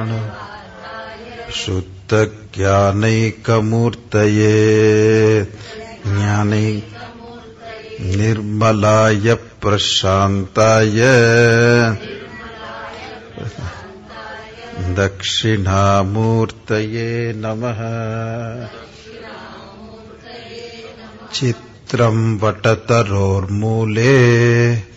शुद्धज्ञानैकमूर्तये ज्ञानै निर्मलाय प्रशान्ताय दक्षिणामूर्तये नमः। चित्रं वटतरोर्मूले